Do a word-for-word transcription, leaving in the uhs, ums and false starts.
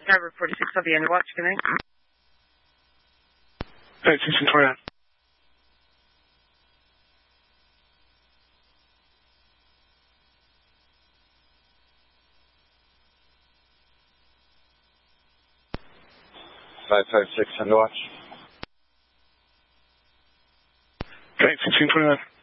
Tower forty-six, I'll be on your watch, good night. Thanks, Victoria. five five six, on the watch. Thanks, sixteen twenty-nine.